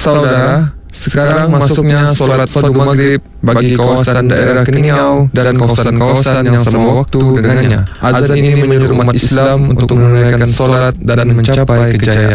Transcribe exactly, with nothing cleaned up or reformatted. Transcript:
Saudara, sekarang masuknya solat fardu maghrib bagi kawasan daerah Keningau dan kawasan-kawasan yang sama waktu dengannya. Azan ini menyuruh umat Islam untuk menunaikan solat dan mencapai kejayaan.